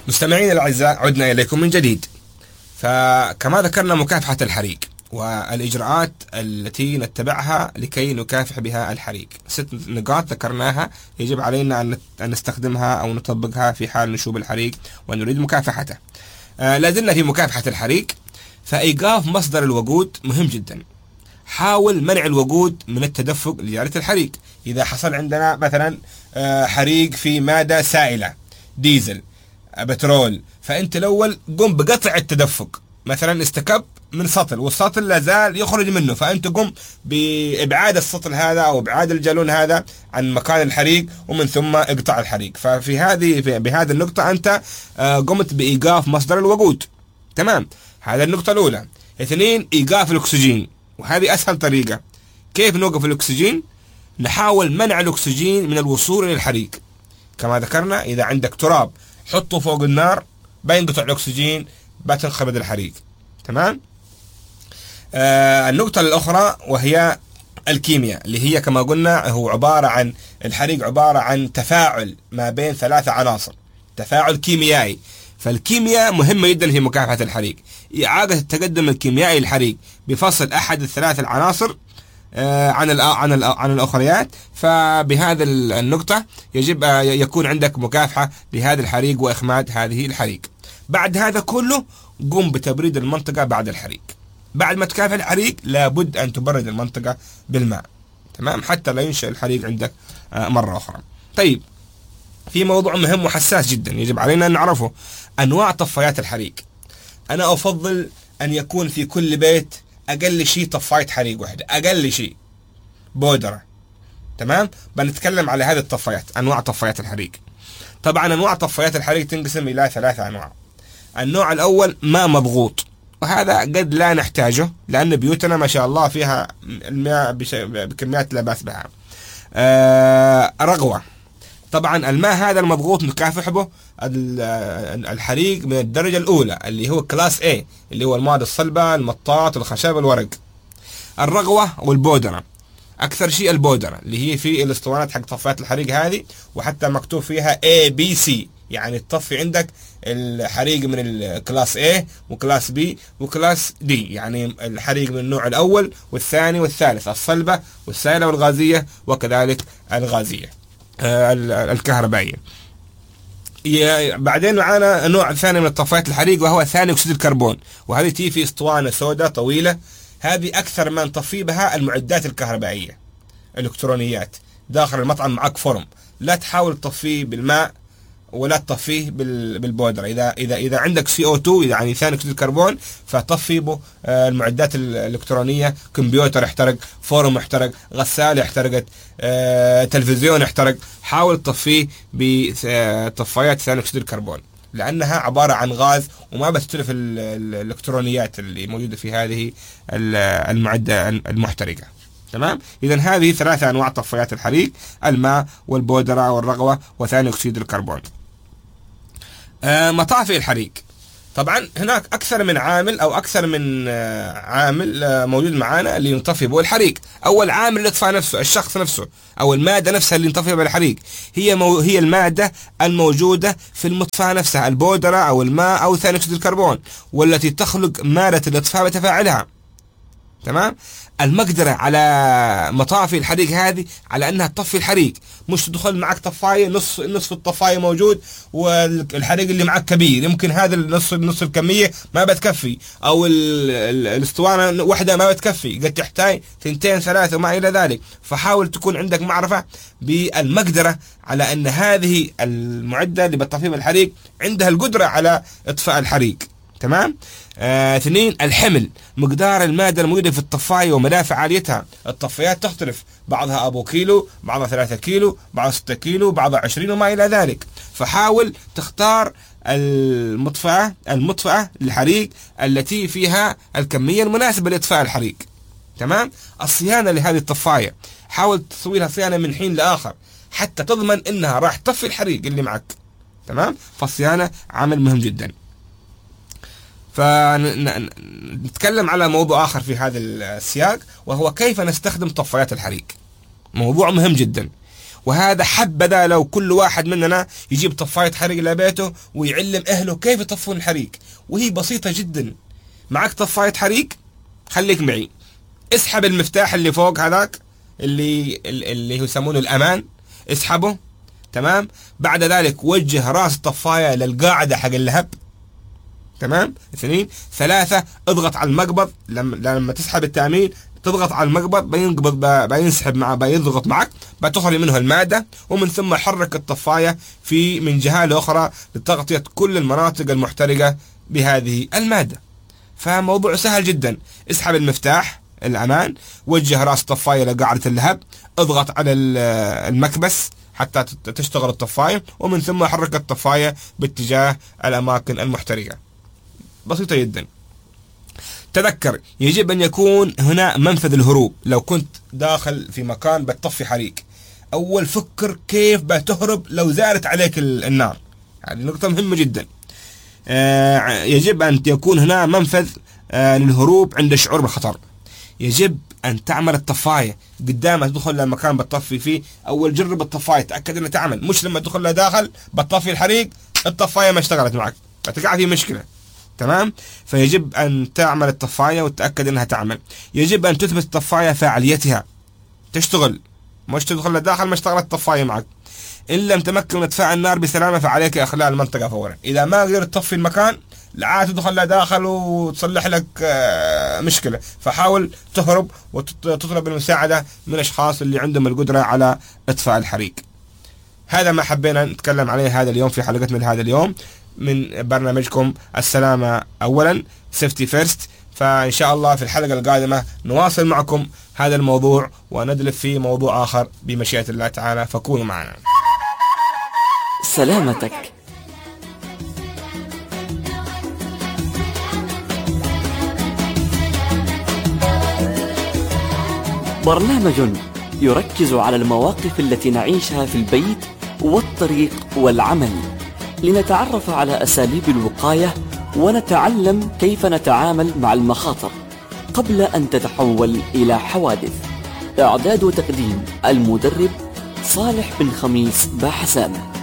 مستمعين الأعزاء، عدنا إليكم من جديد. فكما ذكرنا مكافحة الحريق والإجراءات التي نتبعها لكي نكافح بها الحريق، 6 نقاط ذكرناها يجب علينا أن نستخدمها أو نطبقها في حال نشوب الحريق ونريد مكافحته. لازلنا في مكافحة الحريق. فإيقاف مصدر الوقود مهم جدا. حاول منع الوقود من التدفق لإزالة الحريق. إذا حصل عندنا مثلا حريق في مادة سائلة، ديزل، بترول، فأنت الأول قم بقطع التدفق. مثلا استكب من سطل والسطل لا زال يخرج منه، فأنت قم بإبعاد السطل هذا أو إبعاد الجالون هذا عن مكان الحريق، ومن ثم اقطع الحريق. بهذه النقطة أنت قمت بإيقاف مصدر الوقود. تمام، هذا النقطة الأولى. 2، إيقاف الأكسجين، وهذه أسهل طريقة. كيف نوقف الأكسجين؟ نحاول منع الأكسجين من الوصول إلى الحريق. كما ذكرنا إذا عندك تراب حطه فوق النار بينقطع الأكسجين، بتنخفض الحريق. تمام. النقطة الأخرى وهي الكيمياء، اللي هي كما قلنا هو عبارة عن الحريق عبارة عن تفاعل ما بين 3 عناصر، تفاعل كيميائي. فالكيمياء مهمة جدا في مكافحة الحريق. إعادة التقدم الكيميائي للحريق بفصل أحد ال3 العناصر عن الأخريات. فبهذا النقطة يجب يكون عندك مكافحة لهذا الحريق وإخماد هذه الحريق. بعد هذا كله قم بتبريد المنطقة بعد الحريق. بعد ما تكافح الحريق لابد أن تبرد المنطقة بالماء. تمام، حتى لا ينشأ الحريق عندك مرة أخرى. طيب، في موضوع مهم وحساس جدا يجب علينا أن نعرفه: أنواع طفايات الحريق. أنا أفضل أن يكون في كل بيت أقل شيء طفاية حريق واحدة، أقل شيء بودرة. تمام، بنتكلم على هذه الطفايات، أنواع طفايات الحريق. طبعا أنواع طفايات الحريق تنقسم إلى 3 أنواع. النوع الأول ماء مضغوط، وهذا قد لا نحتاجه لأن بيوتنا ما شاء الله فيها الماء بكميات لا بأس بها. رغوة، طبعا الماء هذا المضغوط نكافح به الحريق من الدرجة الأولى اللي هو كلاس A، اللي هو المواد الصلبة، المطاط، الخشب، الورق. الرغوة والبودرة، أكثر شيء البودرة اللي هي في الاسطوانات حق طفايات الحريق هذه، وحتى مكتوب فيها ABC، يعني تطفي عندك الحريق من الكلاس A وكلاس B وكلاس D، يعني الحريق من النوع الأول والثاني والثالث، الصلبة والسائلة والغازية، وكذلك الغازية الكهربائية. بعدين معانا نوع ثاني من طفايات الحريق وهو ثاني أكسيد الكربون، وهذه تي في اسطوانة سوداء طويلة. هذه أكثر ما نطفي بها المعدات الكهربائية، الإلكترونيات. داخل المطعم معك فرن، لا تحاول تطفيه بالماء ولا تطفيه بالبودرة. إذا عندك CO2 يعني ثاني أكسيد الكربون، فطفي به المعدات الإلكترونية. كمبيوتر احترق، فرن احترق، غسالة احترقت، تلفزيون احترق، حاول تطفيه بطفايات ثاني أكسيد الكربون، لأنها عبارة عن غاز وما بتتلف الإلكترونيات اللي موجودة في هذه المعدة المحترقة. تمام، إذن هذه 3 أنواع طفايات الحريق: الماء والبودرة والرغوة وثاني أكسيد الكربون. مطافئ الحريق، طبعا هناك أكثر من عامل أو أكثر من عامل موجود معانا اللي ينطفي به الحريق. أول عامل الإطفاء نفسه، الشخص نفسه أو المادة نفسها اللي ينطفي بها الحريق هي المادة الموجودة في المطفاة نفسها، البودرة أو الماء أو ثاني أكسيد الكربون، والتي تخلق مادة الإطفاء بتفاعلها. تمام، المقدرة على مطافي الحريق هذه على أنها تطفي الحريق، مش تدخل معك طفاية نصف الطفاية موجود والحريق اللي معك كبير، يمكن هذا نص الكمية ما بتكفي، أو الاسطوانة واحدة ما بتكفي، قد تحتاج 2 3 وما إلى ذلك. فحاول تكون عندك معرفة بالمقدرة على أن هذه المعدة اللي بتطفي الحريق عندها القدرة على إطفاء الحريق. تمام. 2، الحمل، مقدار المادة الموجودة في الطفاية ومدى فعاليتها. الطفايات تختلف، بعضها أبو كيلو، بعضها 3 كيلو، بعضها 6 كيلو، بعضها 20 وما إلى ذلك. فحاول تختار المطفأة للحريق التي فيها الكمية المناسبة لإطفاء الحريق. تمام. الصيانة لهذه الطفاية، حاول تسوي لها صيانة من حين لآخر حتى تضمن إنها راح تطفي الحريق اللي معك. تمام. فالصيانة عامل مهم جدا. فنتكلم على موضوع آخر في هذا السياق، وهو كيف نستخدم طفايات الحريق. موضوع مهم جدا، وهذا حبذا لو كل واحد مننا يجيب طفاية حريق لبيته ويعلم أهله كيف يطفون الحريق، وهي بسيطة جدا. معك طفاية حريق، خليك معي، اسحب المفتاح اللي فوق هذاك اللي هو يسمونه الأمان، اسحبه. تمام. بعد ذلك وجه راس الطفاية للقاعدة حق اللهب. تمام. 2 3 اضغط على المقبض. لما تسحب التأمين تضغط على المقبض، بينسحب معه، بيضغط معك، بتخرج منه المادة، ومن ثم حرك الطفاية من جهة لأخرى لتغطية كل المناطق المحترقة بهذه المادة. فموضوع سهل جدا. اسحب المفتاح الأمان، وجه راس الطفاية لقاعدة اللهب، اضغط على المكبس حتى تشتغل الطفاية، ومن ثم حرك الطفاية باتجاه الأماكن المحترقة. بسيطة جدا. تذكر يجب أن يكون هنا منفذ الهروب. لو كنت داخل في مكان بتطفي حريق، أول فكر كيف بتهرب لو زادت عليك النار. هذه نقطة مهمة جدا. يجب أن يكون هنا منفذ للهروب عند الشعور بالخطر. يجب أن تعمل الطفاية قدامك تدخل لمكان بتطفي فيه. أول جرب الطفاية، تأكد أنها تعمل، مش لما تدخل لداخل بتطفي الحريق الطفاية ما اشتغلت معك، فتقع في مشكلة. تمام. فيجب أن تعمل الطفاية وتتأكد أنها تعمل. يجب أن تثبت الطفاية فاعليتها، تشتغل، مش تدخل لداخل ما اشتغلت الطفاية معك. إن لم تمكن من إطفاء النار بسلامة فعليك إخلاء المنطقة فورا. إذا ما قدرت تطفي المكان لا تدخل لداخل وتصلح لك مشكلة، فحاول تهرب وتطلب المساعدة من الأشخاص اللي عندهم القدرة على إطفاء الحريق. هذا ما حبينا نتكلم عليه هذا اليوم في حلقتنا هذا اليوم من برنامجكم السلامة أولا، سيفتي فيرست. فإن شاء الله في الحلقة القادمة نواصل معكم هذا الموضوع وندلف في موضوع آخر بمشيئة الله تعالى، فكونوا معنا. سلامتك. برنامج يركز على المواقف التي نعيشها في البيت والطريق والعمل، لنتعرف على أساليب الوقاية ونتعلم كيف نتعامل مع المخاطر قبل أن تتحول إلى حوادث. إعداد وتقديم المدرب صالح بن خميس باحسان.